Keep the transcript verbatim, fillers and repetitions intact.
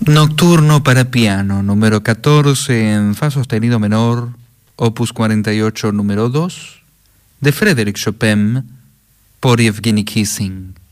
Nocturno para piano, número catorce en fa sostenido menor, opus cuarenta y ocho, número dos, de Frédéric Chopin, por Evgeny Kissing.